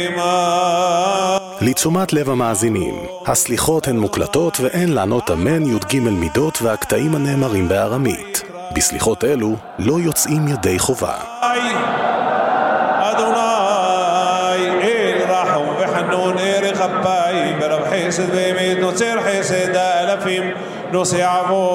לתשומת לב המאזינים, הסליחות הן מוקלטות ואין לענות אמן י"ג מידות והקטעים הנאמרים בארמית. בסליחות אלו לא יוצאים ידי חובה. אדוני אל רחום וחנון ערך אפיים ברב חסד ואמת נוצר חסד האלפים נושא עבור